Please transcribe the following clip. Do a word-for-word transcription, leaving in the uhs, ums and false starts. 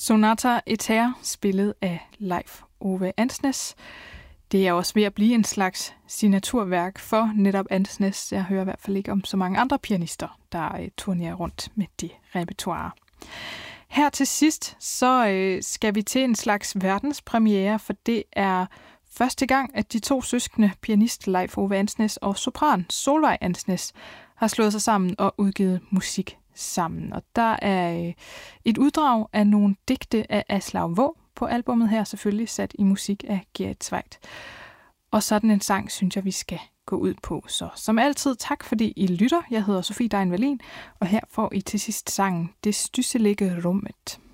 Sonata Eter, spillet af Leif Ove Andsnes. Det er også ved at blive en slags signaturværk for netop Andsnes. Jeg hører i hvert fald ikke om så mange andre pianister, der øh, turnerer rundt med det repertoire. Her til sidst, så øh, skal vi til en slags verdenspremiere, for det er første gang, at de to søskende, pianist Leif Ove Andsnes og sopran Solveig Andsnes, har slået sig sammen og udgivet musik sammen. Og der er øh, et uddrag af nogle digte af Aslaug Vaa på albummet her, selvfølgelig sat i musik af Gerrit Zweidt. Og sådan en sang, synes jeg, vi skal gå ud på. Så som altid, tak fordi I lytter. Jeg hedder Sofie Dein Wallin, og her får I til sidst sangen Det stysselige rummet.